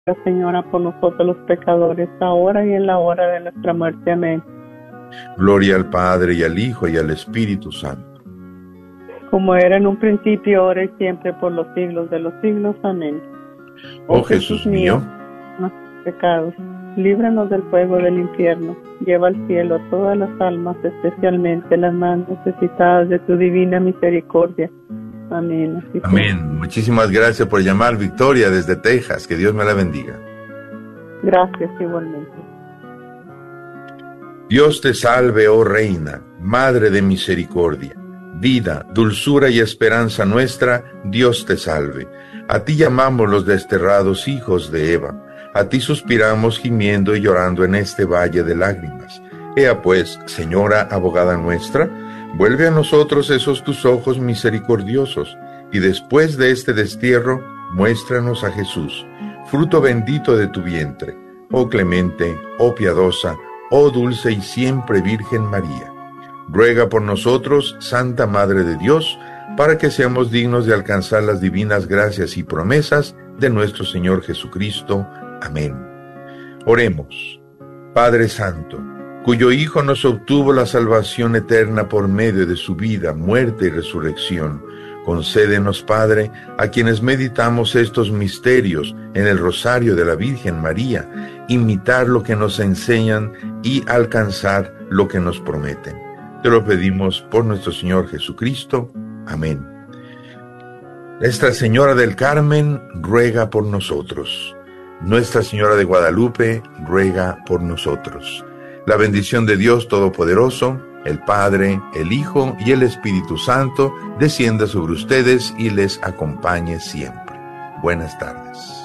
Señora, por nosotros los pecadores, ahora y en la hora de nuestra muerte. Amén. Gloria al Padre, y al Hijo, y al Espíritu Santo. Como era en un principio, ahora y siempre, por los siglos de los siglos. Amén. Oh Jesús mío, nuestros pecados, líbranos del fuego del infierno, lleva al cielo a todas las almas, especialmente las más necesitadas de tu divina misericordia. Amén. Amén. Muchísimas gracias por llamar, Victoria, desde Texas. Que Dios me la bendiga. Gracias, igualmente. Dios te salve, oh Reina, Madre de misericordia, vida, dulzura y esperanza nuestra, Dios te salve. A ti llamamos los desterrados hijos de Eva, a ti suspiramos gimiendo y llorando en este valle de lágrimas. Ea pues, Señora abogada nuestra, vuelve a nosotros esos tus ojos misericordiosos, y después de este destierro, muéstranos a Jesús, fruto bendito de tu vientre, oh clemente, oh piadosa, oh dulce y siempre Virgen María. Ruega por nosotros, Santa Madre de Dios, para que seamos dignos de alcanzar las divinas gracias y promesas de nuestro Señor Jesucristo. Amén. Oremos. Padre Santo, cuyo Hijo nos obtuvo la salvación eterna por medio de su vida, muerte y resurrección, concédenos, Padre, a quienes meditamos estos misterios en el rosario de la Virgen María, imitar lo que nos enseñan y alcanzar lo que nos prometen. Te lo pedimos por nuestro Señor Jesucristo. Amén. Nuestra Señora del Carmen, ruega por nosotros. Nuestra Señora de Guadalupe, ruega por nosotros. La bendición de Dios Todopoderoso, el Padre, el Hijo y el Espíritu Santo, descienda sobre ustedes y les acompañe siempre. Buenas tardes.